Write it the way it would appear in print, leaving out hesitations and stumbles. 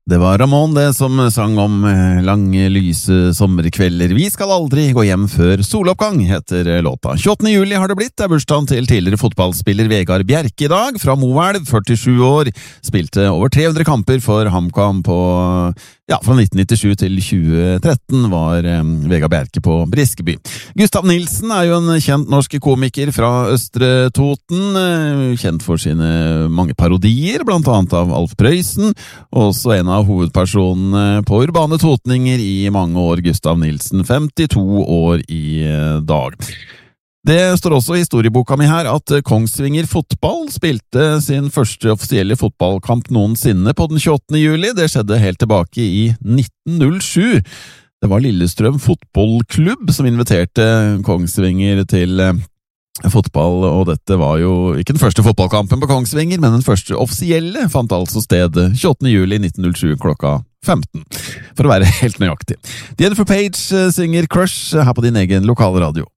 Det var Ramón det som sang om lange, lyse sommerkvelder. Vi skal aldri gå hjem før soloppgang, heter låta. 28. juli har det blitt. Det er bursdagen til tidligere fotballspiller Vegard Bjerke i dag. Fra Moelv, 47 år. Spilte over 300 kamper for HamKam fra 1997 til 2013 var Vegard Bjerke på Briskeby. Gustav Nilsen er jo en kjent norsk komiker fra Østre Toten. Kjent for sine mange parodier, blant annet av Alf Prøysen. Også en av hovedpersonene på Urbane Totninger i mange år, Gustav Nilsen, 52 år i dag. Det står også i historieboka mi her at Kongsvinger fotball spilte sin første offisielle fotballkamp noensinne på den 28. juli. Det skjedde helt tilbake i 1907. Det var Lillestrøm fotballklubb som inviterte Kongsvinger til fotball, og dette var jo ikke den første fotballkampen på Kongsvinger, men den første offisielle fant altså sted 28. juli 1907 klokka 15, for å være helt nøyaktig. Jennifer Page synger Crush her på din egen lokale radio.